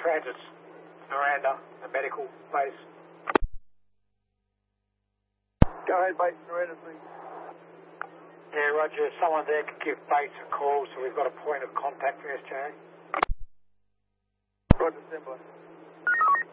Transit's Miranda, the medical base. Go ahead, base Miranda, please. Yeah, roger. Someone there could give base a call, so we've got a point of contact for SJ. Roger, stand by.